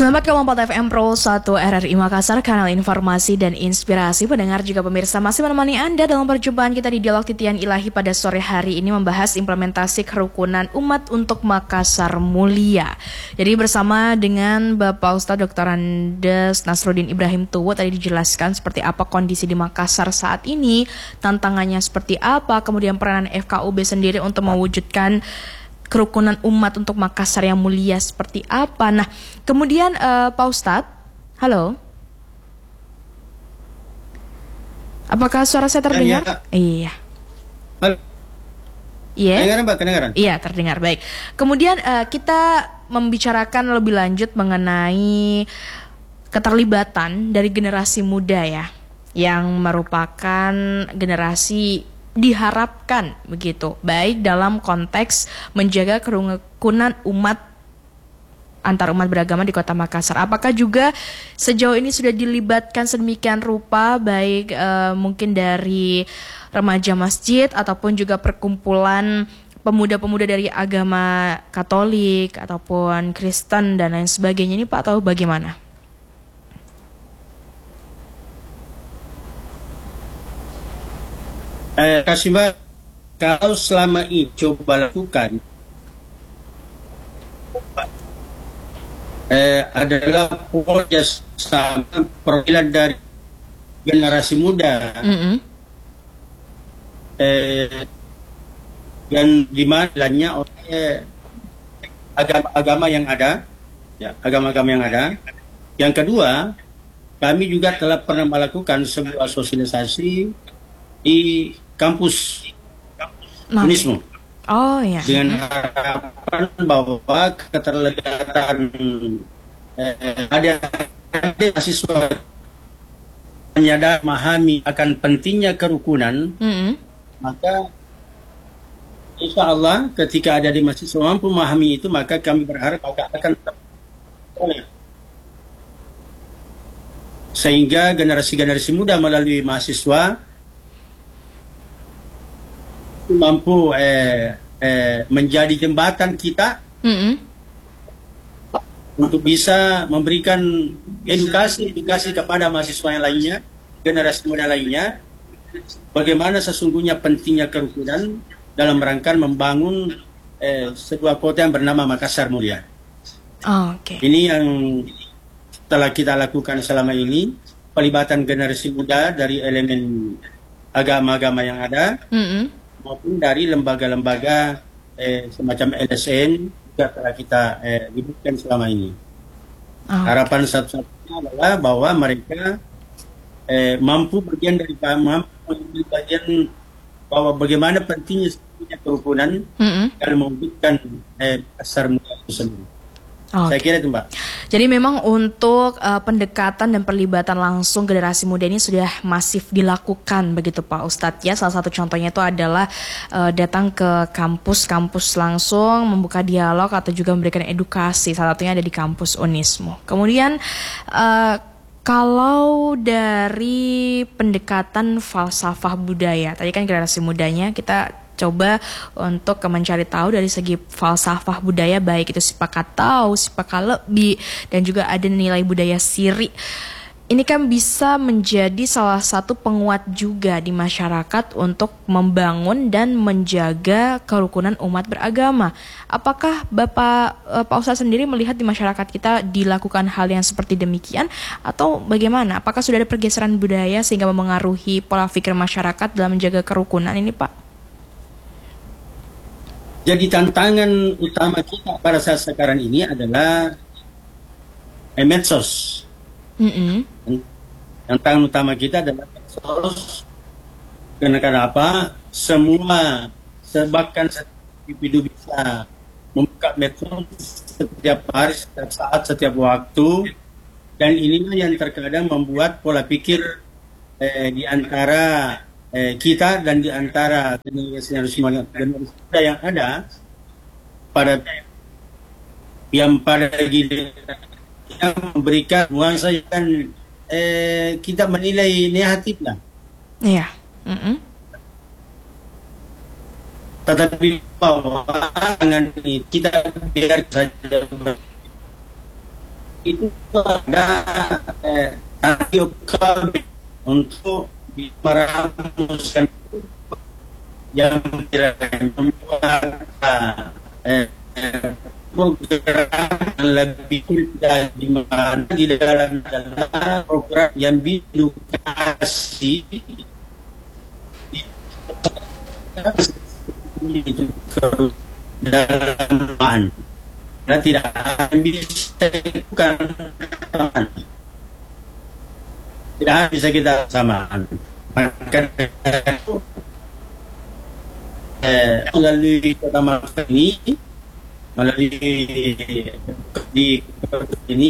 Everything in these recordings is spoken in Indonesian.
94 FM Pro 1 RRI Makassar, kanal informasi dan inspirasi. Pendengar juga pemirsa masih menemani Anda dalam perjumpaan kita di Dialog Titian Ilahi pada sore hari ini, membahas implementasi kerukunan umat untuk Makassar Mulia. Jadi bersama dengan Bapak Ustadz Dr. Andes Nasruddin Ibrahim Tuwo, tadi dijelaskan seperti apa kondisi di Makassar saat ini, tantangannya seperti apa, kemudian peranan FKUB sendiri untuk mewujudkan kerukunan umat untuk Makassar yang mulia seperti apa. Nah, kemudian Pak Ustadz, halo, apakah suara saya terdengar? Iya. Halo. Iya. Kedengaran, Mbak? Kedengaran? Iya, terdengar. Baik. Kemudian kita membicarakan lebih lanjut mengenai keterlibatan dari generasi muda ya, yang merupakan generasi diharapkan begitu, baik dalam konteks menjaga kerukunan umat antar umat beragama di Kota Makassar. Apakah juga sejauh ini sudah dilibatkan sedemikian rupa, baik mungkin dari remaja masjid ataupun juga perkumpulan pemuda-pemuda dari agama Katolik ataupun Kristen dan lain sebagainya ini, Pak, atau bagaimana? Kasih Mbak, kalau selama ini coba lakukan adalah kerjasama perwakilan dari generasi muda, dan di mana oleh agama-agama yang ada, ya, agama-agama yang ada. Yang kedua, kami juga telah pernah melakukan sebuah sosialisasi di kampus Unismo. Oh ya. Dengan harapan bahwa keterlibatan ada mahasiswa menyadari, memahami akan pentingnya kerukunan, maka insya Allah ketika ada di mahasiswa mampu memahami itu, maka kami berharap akan oleh sehingga generasi-generasi muda melalui mahasiswa mampu menjadi jembatan kita untuk bisa memberikan edukasi kepada mahasiswa yang lainnya, generasi muda lainnya, bagaimana sesungguhnya pentingnya kerukunan dalam rangka membangun sebuah kota yang bernama Makassar Mulia. Ini yang telah kita lakukan selama ini, pelibatan generasi muda dari elemen agama-agama yang ada, maupun dari lembaga-lembaga semacam LSN juga telah kita libatkan selama ini. Harapan satu-satunya adalah bahwa mereka mampu bagian bahwa bagaimana pentingnya kerukunan dalam mewujudkan Makassar Mulia itu sendiri. Saya kira itu, Mbak. Jadi memang untuk pendekatan dan perlibatan langsung generasi muda ini sudah masif dilakukan begitu, Pak Ustadz ya. Salah satu contohnya itu adalah datang ke kampus-kampus langsung, membuka dialog atau juga memberikan edukasi. Salah satunya ada di kampus Unismo. Kemudian kalau dari pendekatan falsafah budaya, tadi kan generasi mudanya kita coba untuk mencari tahu dari segi falsafah budaya, baik itu Sipaka Tau, Sipaka Lebih, dan juga ada nilai budaya Siri. Ini kan bisa menjadi salah satu penguat juga di masyarakat untuk membangun dan menjaga kerukunan umat beragama. Apakah Pak Ustadz sendiri melihat di masyarakat kita dilakukan hal yang seperti demikian, atau bagaimana? Apakah sudah ada pergeseran budaya sehingga memengaruhi pola pikir masyarakat dalam menjaga kerukunan ini, Pak? Jadi tantangan utama kita pada saat sekarang ini adalah medsos. Tantangan utama kita adalah medsos. Karena apa? Semua bahkan individu bisa membuka medsos setiap hari, setiap saat, setiap waktu. Dan inilah yang terkadang membuat pola pikir di antara kita dan di antara generasi muda yang ada pada yang pada kita memberikan nuansa yang kita menilai negatif lah. Iya. Tetapi bahwa dengan kita biar saja itu ada radio kami untuk merumuskan yang membuat program yang lebih mudah di mana di dalam adalah program yang edukasi itu kedalaman dan tidak bisa bukan tidak bisa kita samakan maka melalui kota Makassar ini melalui di ini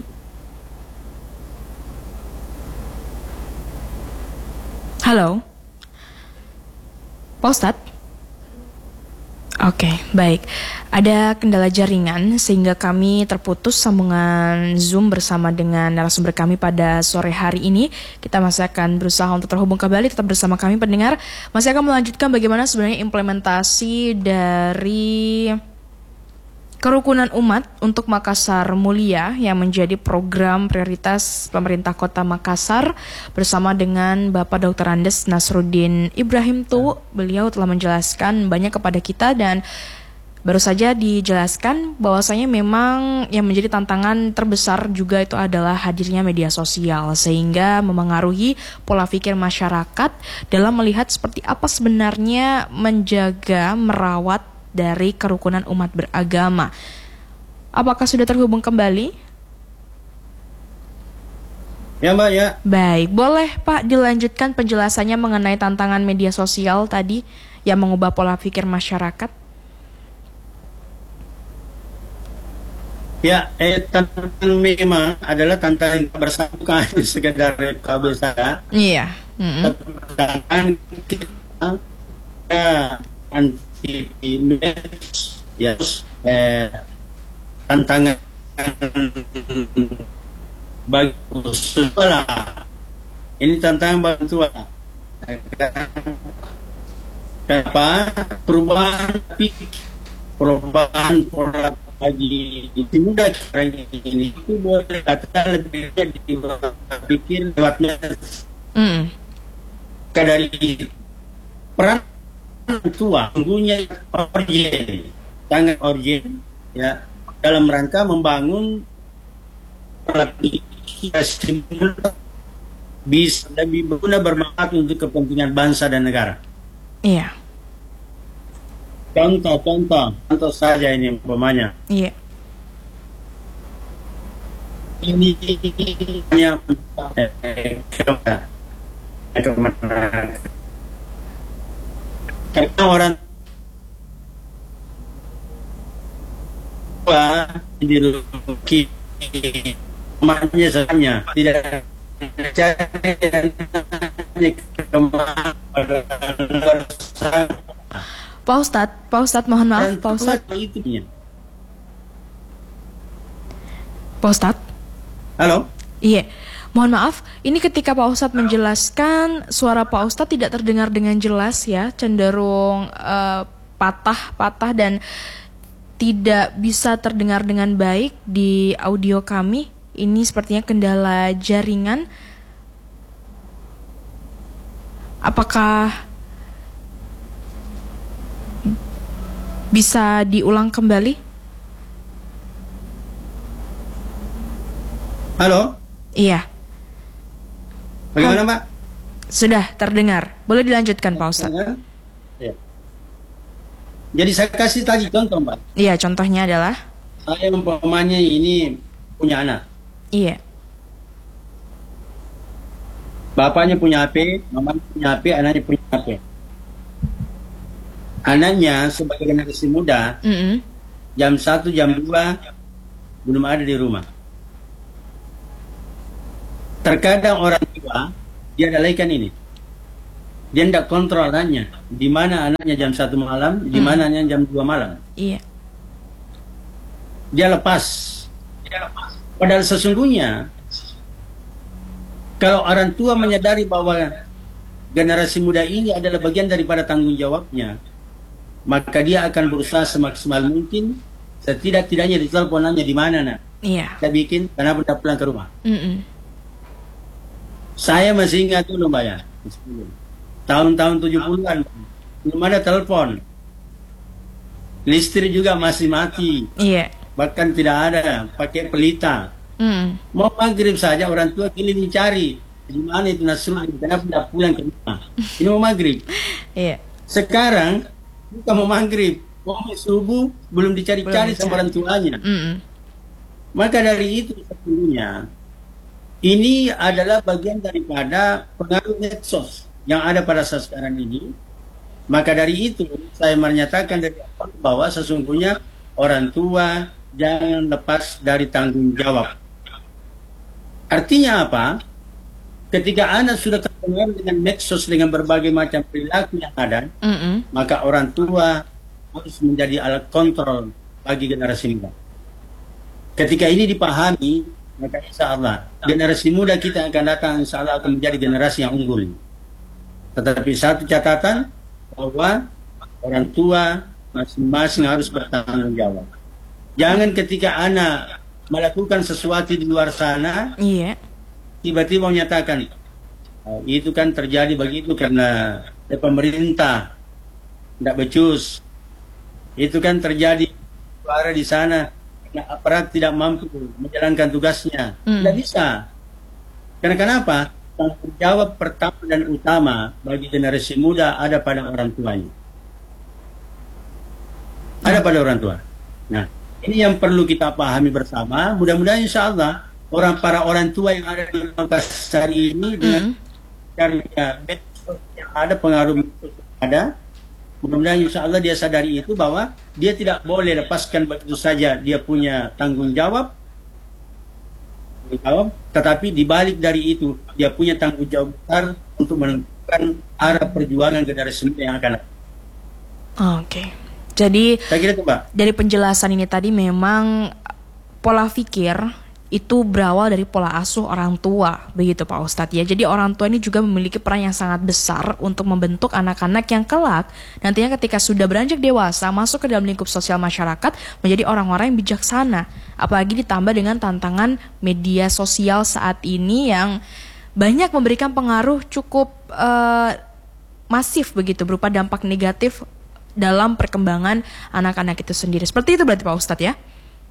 Halo, Pak Ustadz. Oke, baik. Ada kendala jaringan sehingga kami terputus sambungan Zoom bersama dengan narasumber kami pada sore hari ini. Kita masih akan berusaha untuk terhubung kembali, tetap bersama kami pendengar. Masih akan melanjutkan bagaimana sebenarnya implementasi dari Kerukunan Umat untuk Makassar Mulia yang menjadi program prioritas pemerintah Kota Makassar bersama dengan Bapak Dr. Andes Nasruddin Ibrahim Tu. Beliau telah menjelaskan banyak kepada kita dan baru saja dijelaskan bahwasanya memang yang menjadi tantangan terbesar juga itu adalah hadirnya media sosial sehingga memengaruhi pola pikir masyarakat dalam melihat seperti apa sebenarnya menjaga, merawat dari kerukunan umat beragama. Apakah sudah terhubung kembali? ya Mbak ya. Baik, boleh Pak dilanjutkan penjelasannya mengenai tantangan media sosial tadi yang mengubah pola pikir masyarakat? Ya, tantangan memang adalah tantangan bersama sekedar kabel saya. Iya. Tantangan kita anti ya tantangan bagi sekolah ini tantangan bantuan apa perubahan pola bagi muda sekarang ini itu boleh kata lebih dipikir lewatnya dari peran tua sungguhnya sangat urgent ya dalam rangka membangun bisa lebih berguna bermanfaat untuk kepentingan bangsa dan negara. Iya. Contoh saja ini umpamanya. Iya. Ini hanya karena orang tua di rumahnya saja tidak Pak Ustadz mohon maaf Pak Ustadz. Pak Ustadz. Halo. Iya. Mohon maaf, ini ketika Pak Ustadz menjelaskan, suara Pak Ustadz tidak terdengar dengan jelas ya, cenderung patah-patah dan tidak bisa terdengar dengan baik di audio kami. Ini sepertinya kendala jaringan. Apakah bisa diulang kembali? Halo? Iya. Bagaimana, Mbak? Sudah terdengar. Boleh dilanjutkan, Pak Ustadz. Ya. Jadi saya kasih tadi contoh, Mbak. Iya, contohnya adalah? Saya umpamanya ini punya anak. Iya. Bapaknya punya HP, mamanya punya HP, anaknya punya HP. Anaknya sebagai generasi muda, jam 1, jam 2 belum ada di rumah. Terkadang orang tua dia lalaikan ini. Dia tidak kontrol anaknya. Di mana anaknya jam 1 malam, di mana anaknya jam 2 malam. Iya. Dia lepas. Padahal sesungguhnya kalau orang tua menyadari bahwa generasi muda ini adalah bagian daripada tanggung jawabnya, maka dia akan berusaha semaksimal mungkin setidak-tidaknya di teleponannya di mana nak. Iya. kita bikin karena udah pulang ke rumah. Mm-mm. Saya masih ingat dulu Mbak ya, tahun-tahun 70-an belum ada telepon, listrik juga masih mati, Iya. bahkan tidak ada pakai pelita. Mm. Mau maghrib saja orang tua keliling cari di mana itu Nasrullah, kenapa tidak pulang ke rumah. Ini mau maghrib. Iya. Sekarang bukan mau maghrib, mau subuh belum dicari-cari sama orang tuanya. Mm-mm. Maka dari itu sesungguhnya ini adalah bagian daripada pengaruh medsos yang ada pada saat sekarang ini. Maka dari itu saya menyatakan dari awal bahwa sesungguhnya orang tua jangan lepas dari tanggung jawab. Artinya apa? Ketika anak sudah terpengaruh dengan medsos dengan berbagai macam perilaku yang ada, Mm-mm. maka orang tua harus menjadi alat kontrol bagi generasi muda. Ketika ini dipahami, maka insya Allah generasi muda kita akan datang, insya Allah akan menjadi generasi yang unggul. Tetapi satu catatan bahwa orang tua masing-masing harus bertanggung jawab. Jangan ketika anak melakukan sesuatu di luar sana, Iya. tiba-tiba menyatakan itu kan terjadi begitu karena pemerintah tidak becus. Itu kan terjadi suara di sana karena aparat tidak mampu menjalankan tugasnya. Tidak bisa. Karena kenapa? Tanggung jawab pertama dan utama bagi generasi muda ada pada orang tuanya. Ada pada orang tua. Nah, ini yang perlu kita pahami bersama. Mudah-mudahan insya Allah para orang tua yang ada di Makassar ini dengan karya medsos yang ada, pengaruh medsos yang ada, mudah-mudahan insya Allah dia sadari itu bahwa dia tidak boleh lepaskan begitu saja dia punya tanggung jawab, tetapi dibalik dari itu dia punya tanggung jawab besar untuk menentukan arah perjuangan generasi muda yang akan datang. Oke. Jadi Saya kira itu Mbak. dari penjelasan ini tadi memang pola pikir itu berawal dari pola asuh orang tua, begitu Pak Ustadz ya. Jadi orang tua ini juga memiliki peran yang sangat besar untuk membentuk anak-anak yang kelak nantinya ketika sudah beranjak dewasa masuk ke dalam lingkup sosial masyarakat menjadi orang-orang yang bijaksana. Apalagi ditambah dengan tantangan media sosial saat ini yang banyak memberikan pengaruh cukup masif begitu berupa dampak negatif dalam perkembangan anak-anak itu sendiri. Seperti itu berarti Pak Ustadz ya?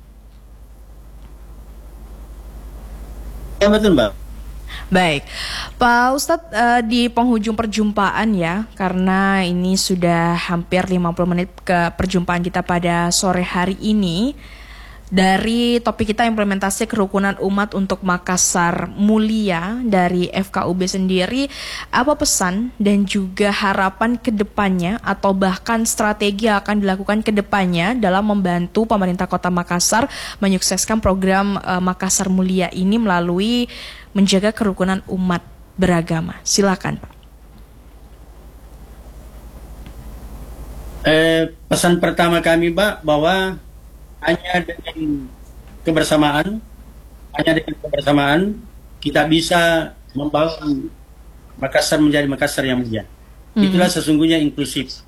Ya betul Mbak. Baik, Pak Ustadz, di penghujung perjumpaan ya, karena ini sudah hampir 50 menit ke perjumpaan kita pada sore hari ini. Dari topik kita implementasi kerukunan umat untuk Makassar Mulia dari FKUB sendiri, apa pesan dan juga harapan ke depannya atau bahkan strategi yang akan dilakukan ke depannya dalam membantu pemerintah Kota Makassar menyukseskan program Makassar Mulia ini melalui menjaga kerukunan umat beragama. Silakan Pak. Pesan pertama kami Mbak bahwa hanya dengan kebersamaan kita bisa membangun Makassar menjadi Makassar yang mulia. Itulah sesungguhnya inklusif.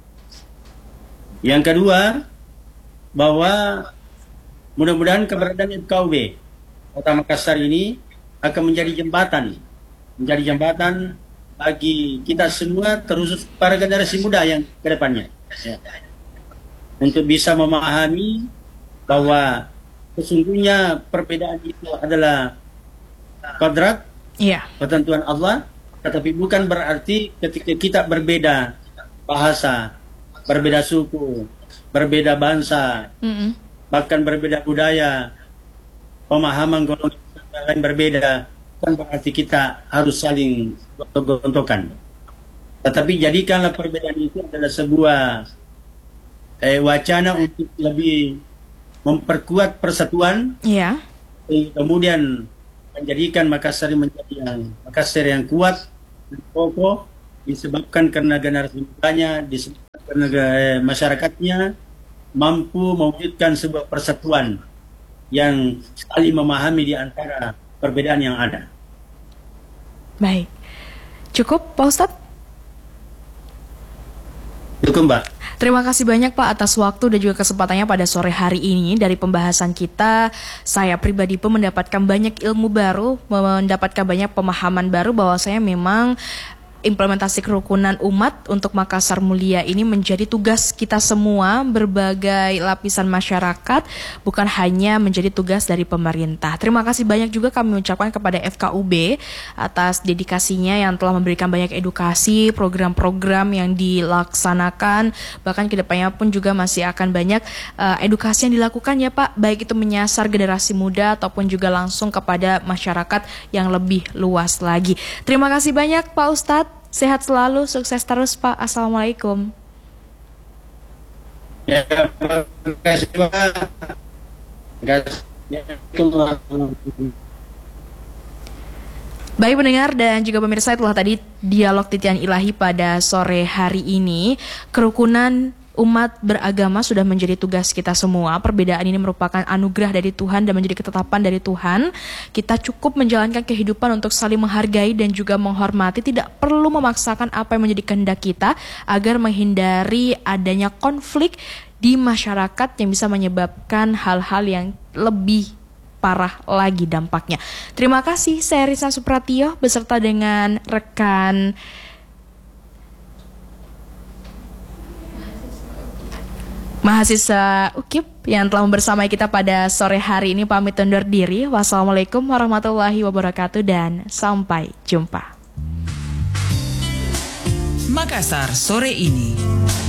Yang kedua, bahwa mudah-mudahan keberadaan FKUB Kota Makassar ini akan menjadi jembatan bagi kita semua, terus para generasi muda yang ke depannya, ya, untuk bisa memahami bahwa sesungguhnya perbedaan itu adalah kodrat, ketentuan Allah, tetapi bukan berarti ketika kita berbeda bahasa, berbeda suku, berbeda bangsa, bahkan berbeda budaya, pemahaman golongan lain berbeda, bukan berarti kita harus saling gontok-gontokan. Tetapi jadikanlah perbedaan itu adalah sebuah wacana untuk lebih memperkuat persatuan, kemudian menjadikan Makassar menjadi Makassar yang kuat dan kokoh, disebabkan karena generasi mudanya, disebabkan karena masyarakatnya mampu mewujudkan sebuah persatuan yang saling memahami di antara perbedaan yang ada. Baik, cukup Pak Ustadz? Cukup Mbak. Terima kasih banyak Pak atas waktu dan juga kesempatannya pada sore hari ini. Dari pembahasan kita, saya pribadi pun mendapatkan banyak ilmu baru, mendapatkan banyak pemahaman baru bahwasanya memang implementasi kerukunan umat untuk Makassar Mulia ini menjadi tugas kita semua, berbagai lapisan masyarakat, bukan hanya menjadi tugas dari pemerintah. Terima kasih banyak juga kami ucapkan kepada FKUB atas dedikasinya yang telah memberikan banyak edukasi, program-program yang dilaksanakan, bahkan kedepannya pun juga masih akan banyak edukasi yang dilakukan ya Pak, baik itu menyasar generasi muda ataupun juga langsung kepada masyarakat yang lebih luas lagi. Terima kasih banyak Pak Ustadz. Sehat selalu, sukses terus Pak. Assalamualaikum. Ya, terima kasih Pak. Terima kasih. Baik pendengar dan juga pemirsa, itulah tadi dialog titian ilahi pada sore hari ini. Kerukunan umat beragama sudah menjadi tugas kita semua. Perbedaan ini merupakan anugerah dari Tuhan dan menjadi ketetapan dari Tuhan. Kita cukup menjalankan kehidupan untuk saling menghargai dan juga menghormati. Tidak perlu memaksakan apa yang menjadi kehendak kita agar menghindari adanya konflik di masyarakat yang bisa menyebabkan hal-hal yang lebih parah lagi dampaknya. Terima kasih, saya Risa Supratio beserta dengan rekan mahasiswa UKIP yang telah membersamai kita pada sore hari ini. Pamit undur diri. Wassalamualaikum warahmatullahi wabarakatuh dan sampai jumpa. Makassar sore ini.